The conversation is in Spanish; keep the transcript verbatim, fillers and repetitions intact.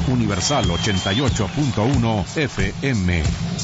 Universal ochenta y ocho punto uno F M.